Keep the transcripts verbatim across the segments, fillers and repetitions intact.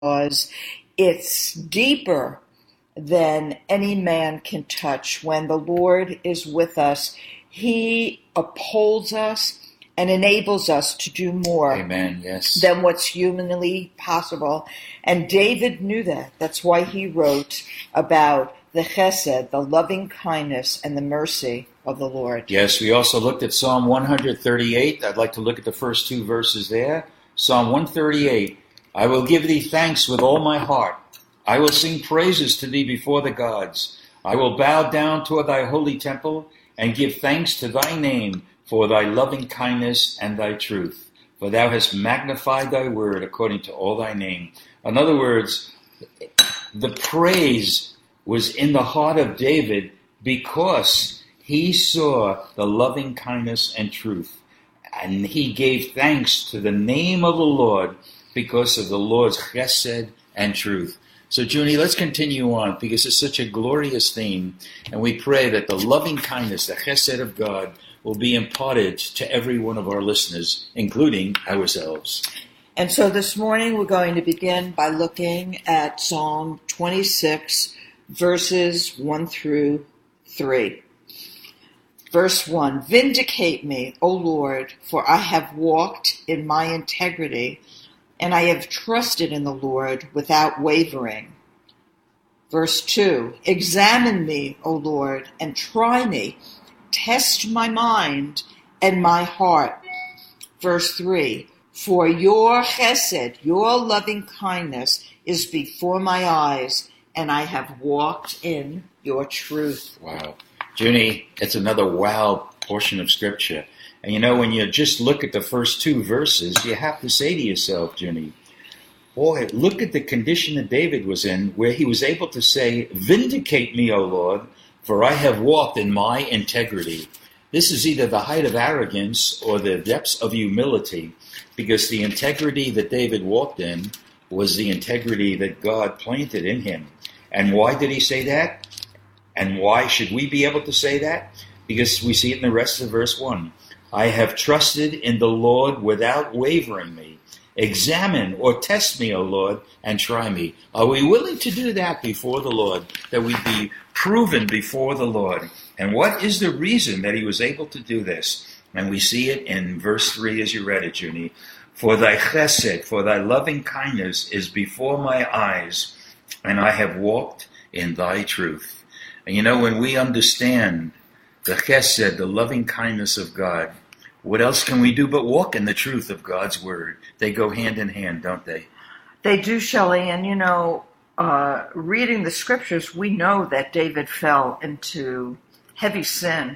because it's deeper than any man can touch. When the Lord is with us, he upholds us and enables us to do more. Amen. Yes. Than what's humanly possible. And David knew that. That's why he wrote about the chesed, the loving kindness, and the mercy of the Lord. Yes, we also looked at Psalm one thirty-eight. I'd like to look at the first two verses there. Psalm one thirty-eight. I will give thee thanks with all my heart. I will sing praises to thee before the gods. I will bow down toward thy holy temple and give thanks to thy name for thy loving kindness and thy truth. For thou hast magnified thy word according to all thy name. In other words, the praise was in the heart of David because he saw the loving kindness and truth. And he gave thanks to the name of the Lord because of the Lord's chesed and truth. So, Junie, let's continue on because it's such a glorious theme. And we pray that the loving kindness, the chesed of God, will be imparted to every one of our listeners, including ourselves. And so this morning we're going to begin by looking at Psalm twenty-six, verses one through three. Verse one, Vindicate me, O Lord, for I have walked in my integrity, and I have trusted in the Lord without wavering. Verse two, Examine me, O Lord, and try me. Test my mind and my heart. Verse three, For your chesed, your loving kindness, is before my eyes, and I have walked in your truth. Wow. Junie, it's another wow portion of Scripture. And you know, when you just look at the first two verses, you have to say to yourself, Junie, boy, look at the condition that David was in, where he was able to say, Vindicate me, O Lord, for I have walked in my integrity. This is either the height of arrogance or the depths of humility, because the integrity that David walked in was the integrity that God planted in him. And why did he say that? And why should we be able to say that? Because we see it in the rest of verse one. I have trusted in the Lord without wavering me. Examine or test me, O Lord, and try me. Are we willing to do that before the Lord, that we be proven before the Lord? And what is the reason that he was able to do this? And we see it in verse three as you read it, Junie. For thy chesed, for thy loving kindness is before my eyes, and I have walked in thy truth. And you know, when we understand the chesed, the loving kindness of God, what else can we do but walk in the truth of God's word? They go hand in hand, don't they? They do, Shelley. And you know, uh, reading the scriptures, we know that David fell into heavy sin.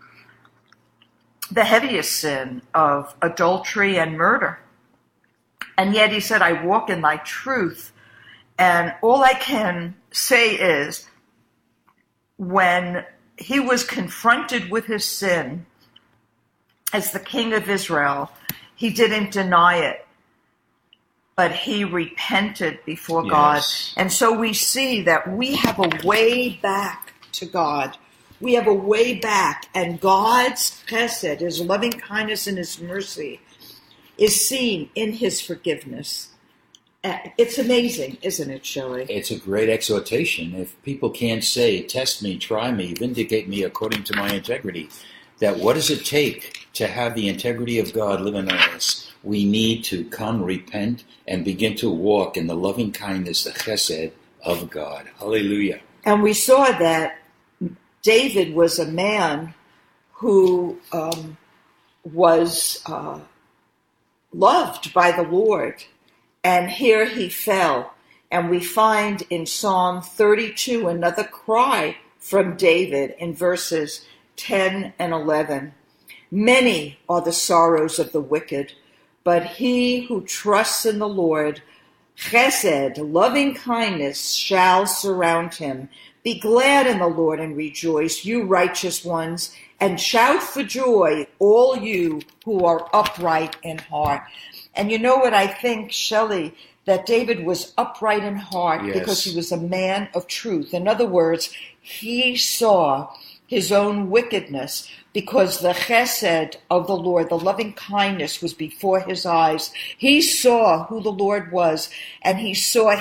The heaviest sin of adultery and murder. And yet he said, I walk in thy truth. And all I can say is, when he was confronted with his sin as the king of Israel, he didn't deny it, but he repented before Yes. God. And so we see that we have a way back to God. We have a way back, and God's chesed, his loving kindness and his mercy, is seen in his forgiveness. It's amazing, isn't it, Shelley? It's a great exhortation. If people can't say, test me, try me, vindicate me according to my integrity, that what does it take to have the integrity of God live in us? We need to come, repent, and begin to walk in the loving kindness, the chesed of God. Hallelujah. And we saw that David was a man who um, was uh, loved by the Lord. And here he fell. And we find in Psalm thirty-two another cry from David in verses ten and eleven. Many are the sorrows of the wicked, but he who trusts in the Lord, chesed, loving kindness, shall surround him. Be glad in the Lord and rejoice, you righteous ones, and shout for joy, all you who are upright in heart. And you know what I think, Shelley, that David was upright in heart Yes. because he was a man of truth. In other words, he saw his own wickedness, because the chesed of the Lord, the loving kindness, was before his eyes. He saw who the Lord was, and he saw